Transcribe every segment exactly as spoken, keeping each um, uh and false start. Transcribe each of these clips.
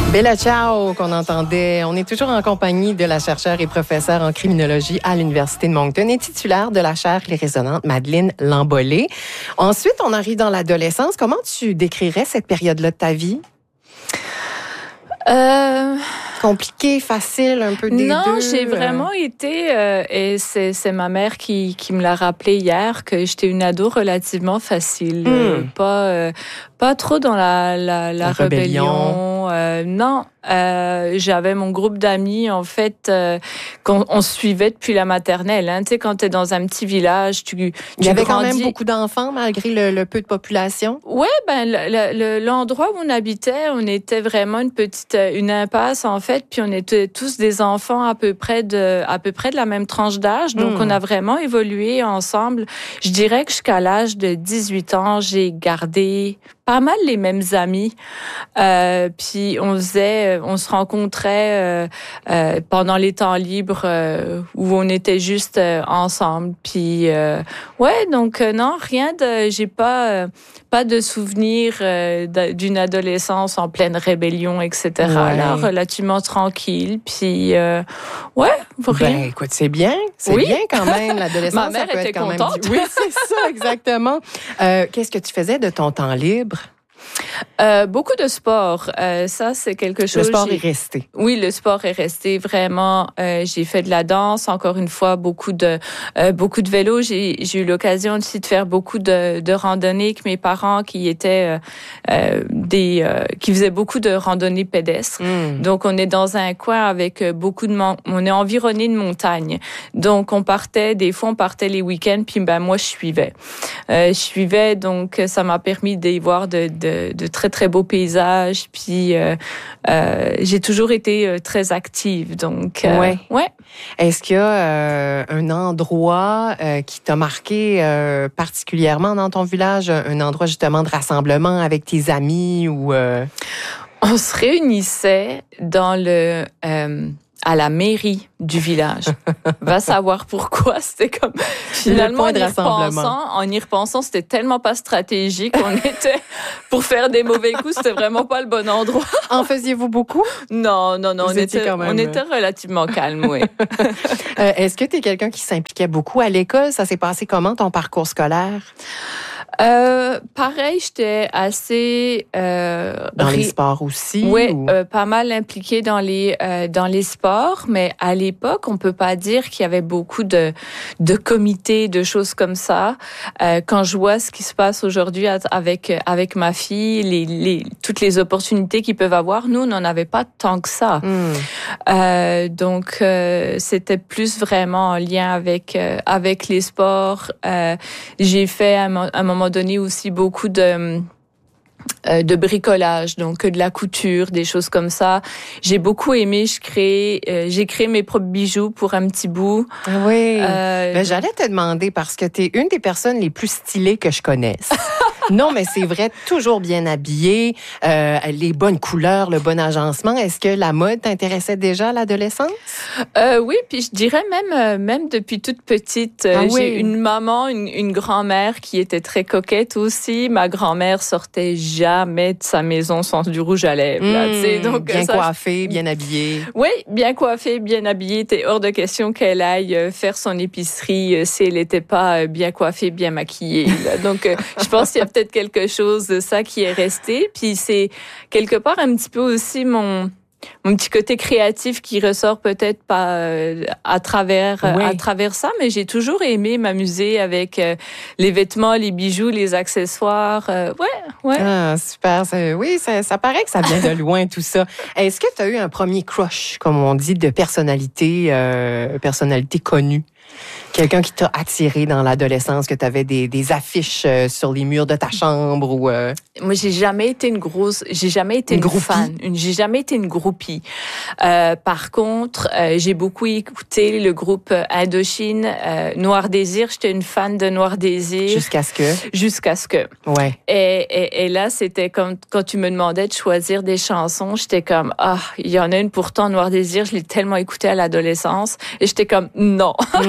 Bella Ciao qu'on entendait. On est toujours en compagnie de la chercheure et professeure en criminologie à l'Université de Moncton et titulaire de la chaire Les Résonantes, Madeleine Lambollet. Ensuite, on arrive dans l'adolescence. Comment tu décrirais cette période-là de ta vie? Euh... Compliqué, facile, un peu des non, deux? Non, j'ai vraiment été, euh, et c'est, c'est ma mère qui, qui me l'a rappelé hier, que j'étais une ado relativement facile. Mm. Euh, pas, euh, pas trop dans la, la, la, la rébellion. rébellion. Euh, non, euh, j'avais mon groupe d'amis, en fait, euh, qu'on on suivait depuis la maternelle. Hein. Tu sais, quand t'es dans un petit village, tu, tu Il y avait grandis... quand même beaucoup d'enfants, malgré le, le peu de population? Ouais, ben, le, le, l'endroit où on habitait, on était vraiment une petite, une impasse, en fait. Fait, puis on était tous des enfants à peu près de, à peu près de la même tranche d'âge. Donc, mmh. on a vraiment évolué ensemble. Je dirais que jusqu'à l'âge de dix-huit ans, j'ai gardé pas mal les mêmes amis. Euh, puis on faisait, on se rencontrait euh, euh, pendant les temps libres euh, où on était juste euh, ensemble. Puis euh, ouais, donc euh, non, rien de, j'ai pas euh, pas de souvenir euh, d'une adolescence en pleine rébellion, et cetera. Ouais. Là, relativement tranquille. Puis euh, ouais, rien. Ben écoute, c'est bien, c'est oui. bien quand même l'adolescence. Ma mère ça peut était être quand contente. Même... Oui, c'est ça exactement. Euh, qu'est-ce que tu faisais de ton temps libre? Euh, beaucoup de sport. Euh, ça, c'est quelque chose... Le sport j'ai... est resté. Oui, le sport est resté vraiment. Euh, j'ai fait de la danse, encore une fois, beaucoup de euh, beaucoup de vélo. J'ai, j'ai eu l'occasion aussi de faire beaucoup de, de randonnées avec mes parents qui étaient euh, euh, des... Euh, qui faisaient beaucoup de randonnées pédestres. Mm. Donc, on est dans un coin avec beaucoup de... Man... On est environné de montagnes. Donc, on partait... Des fois, on partait les week-ends, puis ben moi, je suivais. Euh, je suivais, donc ça m'a permis d'y voir de, de, de très, très beaux paysages. Puis, euh, euh, j'ai toujours été très active. Donc, euh, ouais. ouais. Est-ce qu'il y a euh, un endroit euh, qui t'a marqué euh, particulièrement dans ton village? Un endroit, justement, de rassemblement avec tes amis ou... Euh... On se réunissait dans le... Euh, à la mairie du village. Va savoir pourquoi. C'était comme, finalement, en y repensant, en y repensant, c'était tellement pas stratégique. On était, pour faire des mauvais coups, c'était vraiment pas le bon endroit. En faisiez-vous beaucoup? Non, non, non. Vous on était, quand même... on était relativement calme, oui. euh, est-ce que tu es quelqu'un qui s'impliquait beaucoup à l'école? Ça s'est passé comment, ton parcours scolaire? Euh, pareil, j'étais assez euh, dans ré... les sports aussi. Oui, ou... euh, pas mal impliquée dans les euh, dans les sports, mais à l'époque, on peut pas dire qu'il y avait beaucoup de de comités, de choses comme ça. Euh, quand je vois ce qui se passe aujourd'hui avec avec ma fille, les les toutes les opportunités qu'ils peuvent avoir, nous, on n'en avait pas tant que ça. Mm. Euh, donc, euh, c'était plus vraiment en lien avec euh, avec les sports. Euh, j'ai fait à un moment donné aussi beaucoup de euh, de bricolage, donc de la couture, des choses comme ça. J'ai beaucoup aimé, je crée, euh, j'ai créé mes propres bijoux pour un petit bout. Ah oui. Euh, ben, j'allais te demander parce que tu es une des personnes les plus stylées que je connaisse. Non, mais c'est vrai, toujours bien habillée, euh, les bonnes couleurs, le bon agencement. Est-ce que la mode t'intéressait déjà à l'adolescence? Euh, oui, puis je dirais même, euh, même depuis toute petite, euh, ah oui. j'ai une maman, une, une grand-mère qui était très coquette aussi. Ma grand-mère sortait jamais de sa maison sans du rouge à lèvres. Mmh, là, tu sais, donc bien ça, coiffée, je... bien habillée. Oui, bien coiffée, bien habillée. T'es hors de question qu'elle aille faire son épicerie si elle n'était pas bien coiffée, bien maquillée. Là. Donc, euh, je pense qu'il y a peut-être quelque chose de ça qui est resté. Puis c'est quelque part un petit peu aussi mon mon petit côté créatif qui ressort peut-être pas euh, à travers oui. à travers ça, mais j'ai toujours aimé m'amuser avec euh, les vêtements, les bijoux, les accessoires. Euh, ouais, ouais. Ah, super. Ça, oui, ça, ça paraît que ça vient de loin tout ça. Est-ce que tu as eu un premier crush, comme on dit, de personnalité, euh, personnalité connue? Quelqu'un qui t'a attiré dans l'adolescence, que tu avais des, des affiches euh, sur les murs de ta chambre ou euh... Moi, j'ai jamais été une grosse, j'ai jamais été une, une fan, une, j'ai jamais été une groupie. Euh, par contre, euh, j'ai beaucoup écouté le groupe Indochine, euh, Noir Désir. J'étais une fan de Noir Désir. Jusqu'à ce que. Jusqu'à ce que. Ouais. Et, et, et là, c'était comme quand tu me demandais de choisir des chansons, j'étais comme ah, il y en a une pourtant Noir Désir, je l'ai tellement écoutée à l'adolescence, et j'étais comme non. Mm.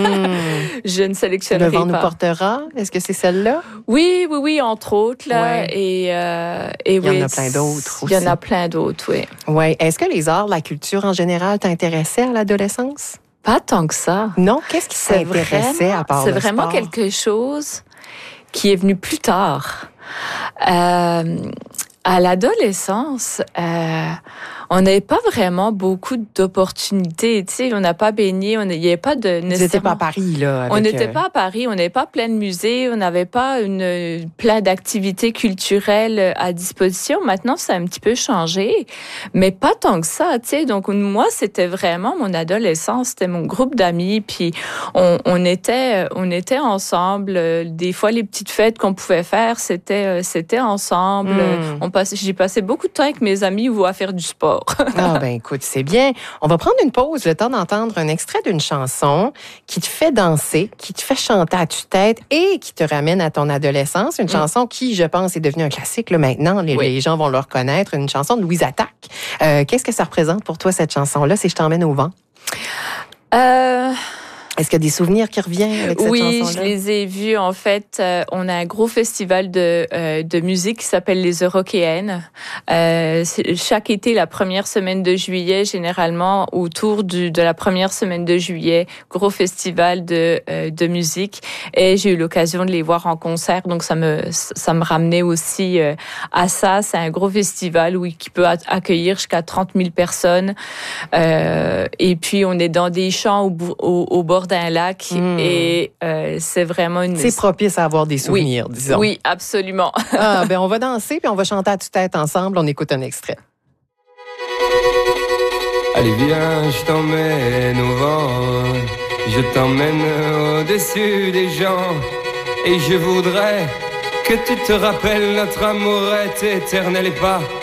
je ne sélectionnerai pas. Le vent pas. nous portera. Est-ce que c'est celle-là? Oui, oui, oui, entre autres. Là, ouais. Et, euh, et il y oui, en a plein d'autres aussi. Il y en a plein d'autres, oui. Oui. Est-ce que les arts, la culture en général t'intéressaient à l'adolescence? Pas tant que ça. Non? Qu'est-ce qui t'intéressait à part C'est le vraiment sport? quelque chose qui est venu plus tard. Euh, à l'adolescence, euh, on n'avait pas vraiment beaucoup d'opportunités. Tu sais, on n'a pas baigné, il n'y avait pas de... Vous n'étiez pas à Paris, là? Avec on n'était euh... pas à Paris, on n'avait pas plein de musées, on n'avait pas une, plein d'activités culturelles à disposition. Maintenant, ça a un petit peu changé, mais pas tant que ça, tu sais. Donc, moi, c'était vraiment mon adolescence, c'était mon groupe d'amis, puis on, on, était, on était ensemble. Des fois, les petites fêtes qu'on pouvait faire, c'était, c'était ensemble. Mm. On passait, j'ai passé beaucoup de temps avec mes amis ou à faire du sport. Ah ben écoute, c'est bien. On va prendre une pause, le temps d'entendre un extrait d'une chanson qui te fait danser, qui te fait chanter à tue-tête et qui te ramène à ton adolescence. Une mmh. chanson qui, je pense, est devenue un classique. Là, maintenant, les, oui. les gens vont le reconnaître. Une chanson de Louise Attaque. Euh, qu'est-ce que ça représente pour toi, cette chanson-là, si je t'emmène au vent? Euh... Est-ce qu'il y a des souvenirs qui reviennent avec cette oui, chanson-là? Oui, je les ai vus. En fait, euh, on a un gros festival de, euh, de musique qui s'appelle les Eurokéennes. Euh, chaque été, la première semaine de juillet, généralement, autour du, de la première semaine de juillet, gros festival de, euh, de musique. Et j'ai eu l'occasion de les voir en concert. Donc, ça me, ça me ramenait aussi euh, à ça. C'est un gros festival où, qui peut accueillir jusqu'à trente mille personnes. Euh, et puis, on est dans des champs au, au, au bord d'un lac mmh. et euh, c'est vraiment une... C'est propice à avoir des souvenirs, oui. disons. Oui, absolument. Ah, ben on va danser puis on va chanter à tue-tête ensemble. On écoute un extrait. Allez viens, je t'emmène au vent, je t'emmène au-dessus des gens et je voudrais que tu te rappelles notre amour est éternel et pas